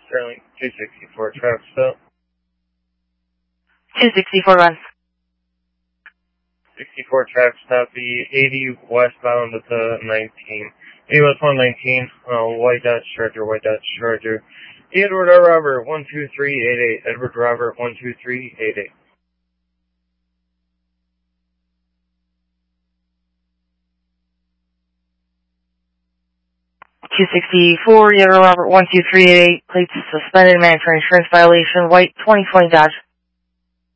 Sterling 264, traffic stop. 264 run. 64 traffic stop, the 80 westbound at the 19. 80 westbound 19, white Dodge Charger. Edward R. Robert 12388. Edward Robert 12388. 264, Edward Robert 12388. Plates suspended, mandatory insurance violation, white 2020 Dodge.